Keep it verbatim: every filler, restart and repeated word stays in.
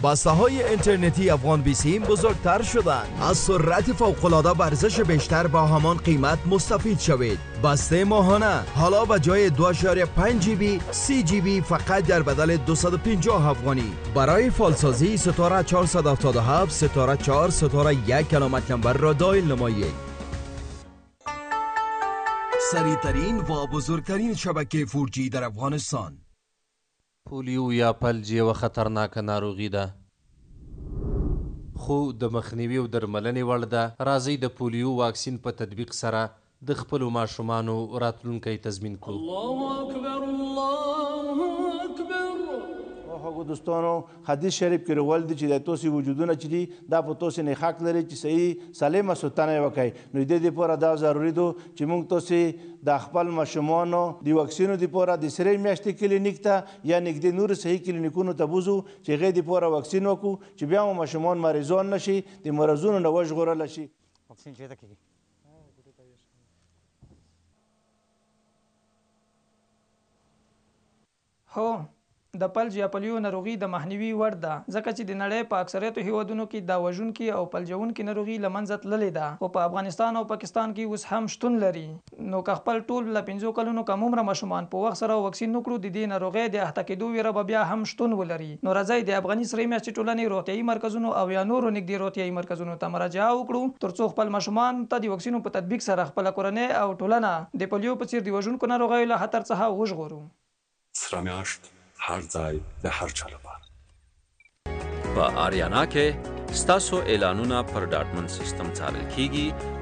بسته‌های اینترنتی افغان بیسیم بزرگتر شدند. از سرعت فوق‌العاده و ارزش بیشتر با همان قیمت مستفید شوید. بسته ماهانه حالا به جای دو و پنج جی بی سی جی بی فقط در بدل دویست و پنجاه افغانی. برای فالسازی ستاره چهارصد و هفتاد و هفت ستاره چهار ستاره یک علامت نمبر را دایل نمایید. سریعترین و بزرگترین شبکه فور جی در افغانستان. پولیو یا فلج یوه خطرناکه ناروغي ده خو د مخنیوي او درملنې وړ ده. راځئ د پولیو واکسین په تطبیق سره د خپلو ماشومانو راتلونکی تضمین کړو. الله اکبر الله اکبر. هغو دوستانو حدیث شریف کې روال دي چې د توسي وجودونه چې دي دا په توسي نه حق لري چې صحیح سالمه سوتنه وکړي. نو د دې لپاره دا ضروري ده چې موږ توسي د خپل ماشومانو د واکسینو لپاره د سری میاشتې کلینیک ته یا نږدې نور صحیح کلینیکونو ته بوزو چې هغې لپاره واکسین وکړو چې بیا مو ماشومان مریضان نشي د مرضونو نه وژغورلی شي. واکسین چېرته کېږي؟ هو د فلج یا پولیو ناروغي د مخنیوي وړ ده ځکه چې د نړۍ په اکثریتو هیوادونو کې دا وژونکي او فلجونکي ناروغي له منځه تللې ده او په افغانستان او پاکستان کې اوس هم شتون لري. نو که خپل ټول له پنځو کلونو کم عمره ماشومان په وخت سره واکسین وکړو د دې ناروغۍ د احاطه کېدو ویره به بیا هم شتون ولري. نو راځئ د افغاني سرې میاشتې ټولنې روغتیایي مرکزونو او یا نورو نږدې روغتیایي مرکزونو ته مراجعه وکړو ترڅو خپل ماشومان ته د واکسینو په تطبیق سره خپله کورنۍ او ټولنه د پولیو په څیر د وژونکو ناروغیو له خطر څخه وژغورو. سره میاشت هر ځای د هر چا لپاره. په آریانا کې ستاسو اعلانونه پر ډاټمن سیستم څارل کیږي